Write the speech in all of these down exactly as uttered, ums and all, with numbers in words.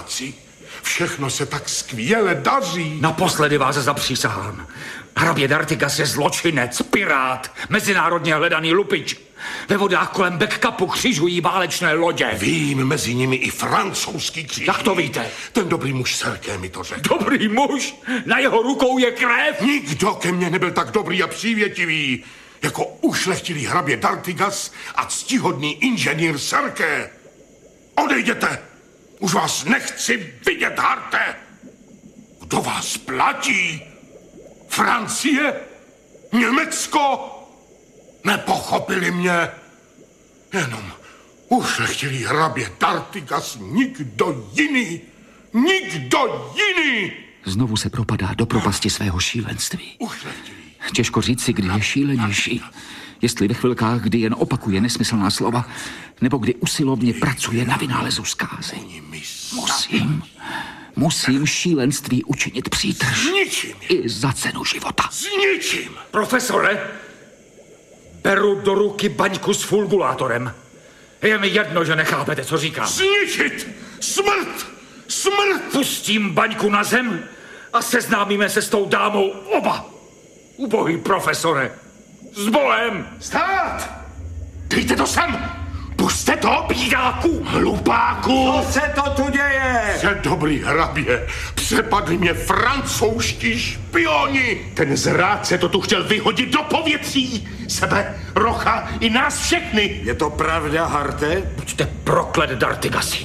práci. Všechno se tak skvěle daří. Naposledy vás zapřísahám. Hrabě d'Artigas je zločinec, pirát, mezinárodně hledaný lupič. Ve vodách kolem Backcapu křižují válečné lodě. Vím, mezi nimi i francouzský kříž. Jak to víte? Ten dobrý muž Serké mi to řekl. Dobrý muž? Na jeho rukou je krev? Nikdo ke mně nebyl tak dobrý a přívětivý, jako ušlechtilý hrabě d'Artigas a ctihodný inženýr Serké. Odejděte! Už vás nechci vidět, Harte! Kdo vás platí? Francie? Německo? Nepochopili mě. Jenom ušlechtilý hrabě d'Artigas, nikdo jiný. Nikdo jiný! Znovu se propadá do propasti svého šílenství. Ušlechtilý. Těžko říci, kdy je šílenější. Jestli ve chvilkách, kdy jen opakuje nesmyslná slova, nebo kdy usilovně pracuje na vynálezu zkázy. Musím, musím šílenství učinit přítrž. Zničím I za cenu života. Zničím! Profesore, beru do ruky baňku s fulgulátorem. Je mi jedno, že nechápete, co říkám. Zničit! Smrt! Smrt! Pustím baňku na zem a seznámíme se s tou dámou oba. Ubohý profesore, s Bohem! Stát! Dejte to sem! Puste to, bídáku! Hlupáku! Co se to tu děje? Jste dobrý hrabě, přepadli mě francouzští špioni! Ten zrádce to tu chtěl vyhodit do povětří! Sebe, Rocha i nás všechny! Je to pravda, Harte? Buďte proklet, d'Artigasi.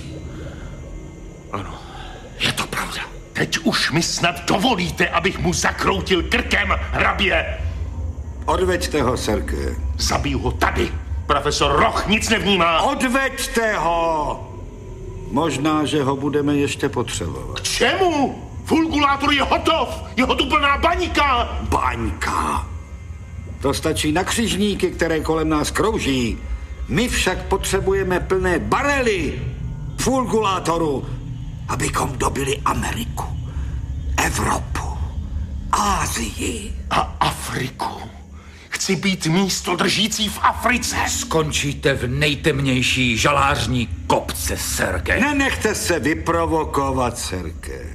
Ano, je to pravda. Teď už mi snad dovolíte, abych mu zakroutil krkem, hrabě! Odveďte ho, Serké. Zabiju ho tady. Profesor Roch nic nevnímá. Odveďte ho! Možná, že ho budeme ještě potřebovat. K čemu? Fulgulátor je hotov. Jeho tu plná baňka. Baňka. To stačí na křižníky, které kolem nás krouží. My však potřebujeme plné barely fulgulátoru, abychom dobili Ameriku, Evropu, Asii a Afriku. Chci být místo držící v Africe. Skončíte v nejtemnější žalářní kopce, Serké. Nenechte se vyprovokovat, Serké.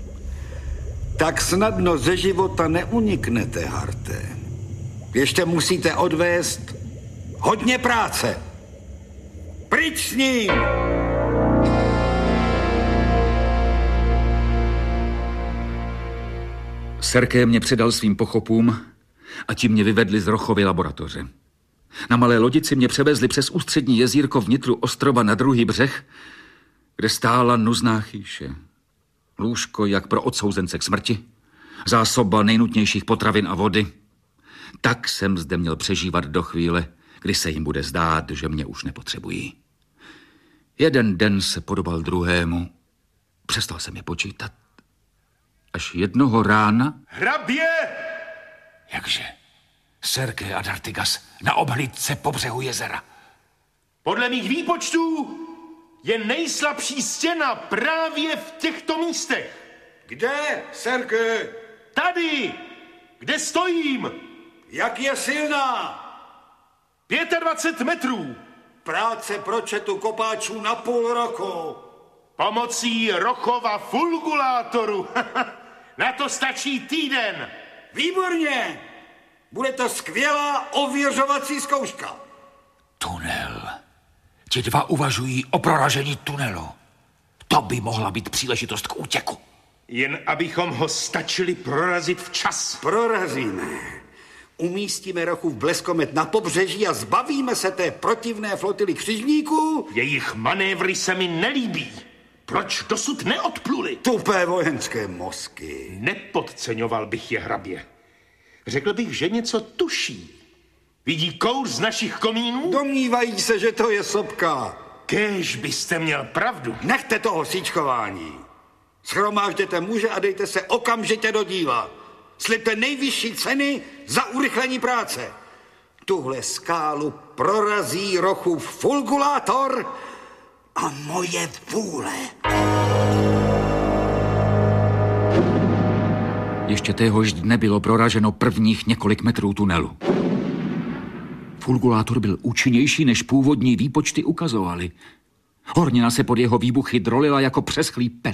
Tak snadno ze života neuniknete, Harte. Ještě musíte odvést hodně práce. Pryč s ním! Serké mě předal svým pochopům a ti mě vyvedli z Rochovy laboratoře. Na malé lodici mě převezli přes ústřední jezírko vnitru ostrova na druhý břeh, kde stála nuzná chýše. Lůžko jak pro odsouzence k smrti, zásoba nejnutnějších potravin a vody. Tak jsem zde měl přežívat do chvíle, kdy se jim bude zdát, že mě už nepotřebují. Jeden den se podobal druhému. Přestal jsem je počítat. Až jednoho rána... Hrabě! Jakže? Serké a d'Artigas na obhlídce po břehu jezera. Podle mých výpočtů je nejslabší stěna právě v těchto místech. Kde, Serké? Tady, kde stojím. Jak je silná? dvacet pět metrů. Práce pročetu kopáčů na půl roku. Pomocí Rochova fulgulátoru. Na to stačí týden. Výborně. Bude to skvělá ověřovací zkouška. Tunel. Ti dva uvažují o proražení tunelu. To by mohla být příležitost k útěku. Jen abychom ho stačili prorazit včas. Prorazíme. Umístíme Rochův bleskomet na pobřeží a zbavíme se té protivné flotily křižníků. Jejich manévry se mi nelíbí. Proč dosud neodpluli? Tupé vojenské mozky. Nepodceňoval bych je, hrabě. Řekl bych, že něco tuší. Vidí kouř z našich komínů? Domnívají se, že to je sopka. Kéž byste měl pravdu. Nechte toho síčkování. Shromážděte muže a dejte se okamžitě do díla. Slibte nejvyšší ceny za urychlení práce. Tuhle skálu prorazí Rochův fulgulátor a moje vůle. Ještě téhož dne bylo proraženo prvních několik metrů tunelu. Fulgulátor byl účinnější, než původní výpočty ukazovaly. Hornina se pod jeho výbuchy drolila jako přeschlý pes.